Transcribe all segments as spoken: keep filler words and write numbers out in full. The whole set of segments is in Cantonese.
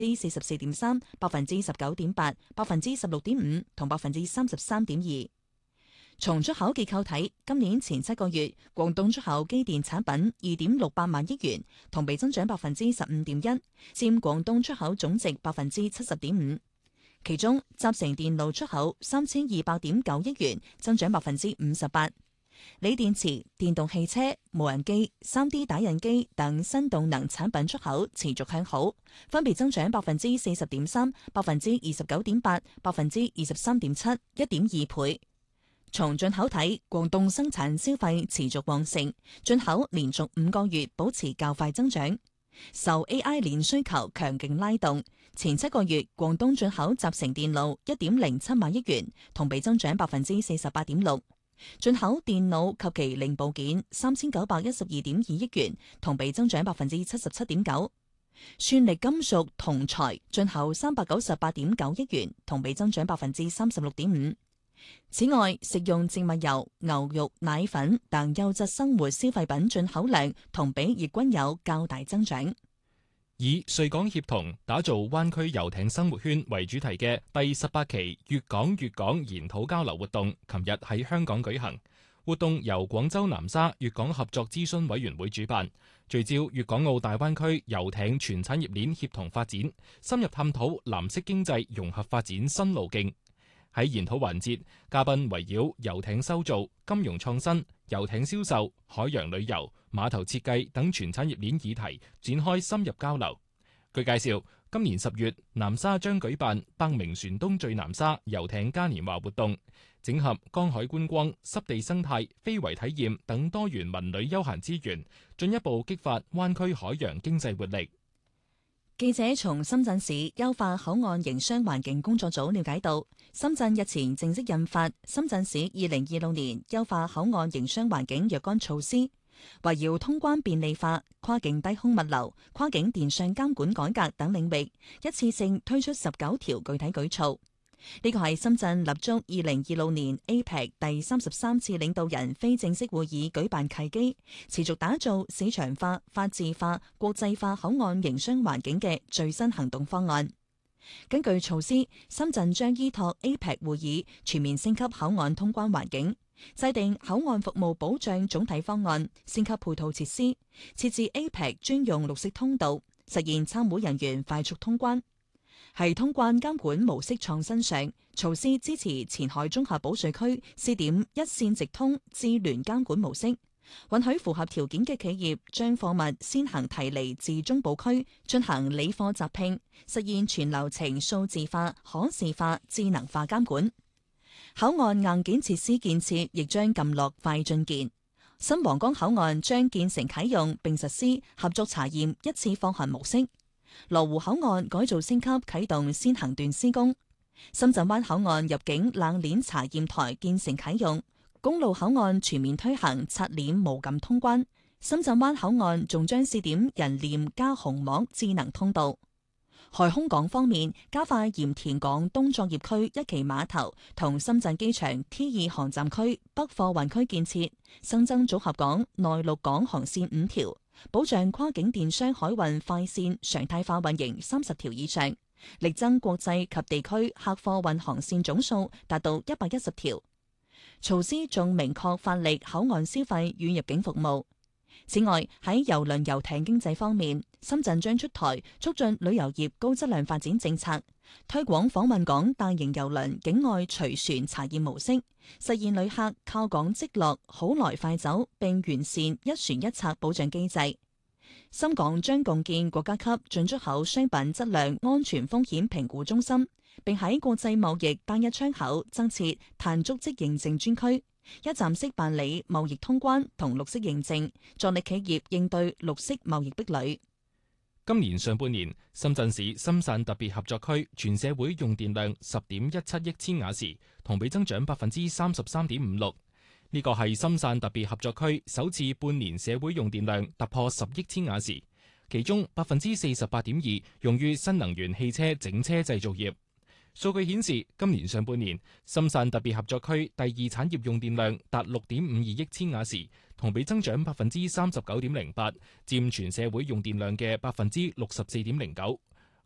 之四十四點三、百分之十九點八、百分之十六點五同百分之三十三點二。從出口結構睇，今年前七個月，廣東出口機電產品二點六八萬億元，同比增長百分之十五點一，佔廣東出口總值百分之七十點五。其中，集成電路出口三千二百點九億元，增長百分之五十八。鋰電池、電動汽車、無人機、三 D 打印機等新動能產品出口持續向好，分別增長百分之四十點三、百分之二十九點八、百分之二十三點七、一點二倍。從進口睇，廣東生產消費持續旺盛，進口連續五個月保持較快增長，受 A I 鏈需求強勁拉動。前七個月，廣東進口集成電路一點零七萬億元，同比增長百分之四十八點六。進口電腦及其零部件三千九百一十二點二億元，同比增長百分之七十七點九。算力金屬銅材進口三百九十八點九億元，同比增長百分之三十六點五。此外，食用植物油、牛肉、奶粉等優質生活消費品進口量同比亦均有較大增長。 以穗港協同打造灣區遊艇生活圈為主題嘅第十八期粵港粵港研討交流活動，琴日喺香港舉行。活動由廣州南沙粵港合作諮詢委員會主辦，聚焦粵港澳大灣區遊艇全產業鏈協同發展，深入探討藍色經濟融合發展新路徑。喺研討環節，嘉賓圍繞遊艇修造、金融創新、遊艇銷售、海洋旅遊、碼頭設計等全產業鏈議題展開深入交流。據介紹，今年十月南沙將舉辦百名船東聚南沙遊艇嘉年華活動，整合江海觀光、濕地生態、非遺體驗等多元文旅休閒資源，進一步激發灣區海洋經濟活力。 記者從深圳市優化口岸營商環境工作組了解到，深圳日前正式印發《深圳市二零二六年優化口岸營商環境若干措施》，圍繞通關便利化、跨境低空物流、跨境電商監管改革等領域，一次性推出十九條具體舉措。呢個係深圳立足二零二六年 A P E C 第三十三次領導人非正式會議舉辦契機，持續打造市場化、法治化、國際化口岸營商環境嘅最新行動方案。根據措施，深圳將依託 A P E C 會議全面升級口岸通關環境，制定口岸服務保障總體方案，升級配套設施，設置 A P E C 專用綠色通道，實現參會人員快速通關。喺通關監管模式創新上，措施支持前海綜合保稅區試點一線直通智聯監管模式，允許符合條件嘅企業將貨物先行提離至中保區進行理貨集拼，實現全流程數字化、可視化、智能化監管。口岸硬件設施建設亦將撳落快進鍵，新皇崗口岸將建成啟用並實施合作查驗一次放行模式。羅湖口岸改造升級啟動先行段施工，深圳灣口岸入境冷鏈查驗台建成啟用，公路口岸全面推行刷臉無感通關，深圳灣口岸仲將試點人臉加虹膜智能通道。海空港方面，加快鹽田港東作業區一期碼頭同深圳機場 T 二航站區北貨運區建設，新增組合港內陸港航線五條，保障跨境電商海運快線常態化運營三十條以上，力增國際及地區客貨運航線總數達到一百一十條。措施仲明確發力口岸消費與入境服務。此外，喺郵輪遊艇經濟方面，深圳將出台促進旅遊業高質量發展政策，推廣訪問港大型郵輪境外隨船查驗模式，實現旅客靠港即落、好來快走，並完善一船一策保障機制。深港將共建國家級進出口商品質量安全風險評估中心，並喺國際貿易單一窗口增設碳足跡認證專區，一站式辦理貿易通關同綠色認證，助力企業應對綠色貿易壁壘。 今年上半年，深圳市深汕特別合作區全社會用電量十點一七億千瓦時，同比增長百分之三十三點五六。呢個係深汕特別合作區首次半年社會用電量突破十億千瓦時，其中百分之四十八點二用於新能源汽車整車製造業。數據顯示，今年上半年深汕特別合作區第二產業用電量達六點五二億千瓦時，同比增長百分之三十九點零八，佔全社會用電量嘅百分之六十四點零九。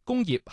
工業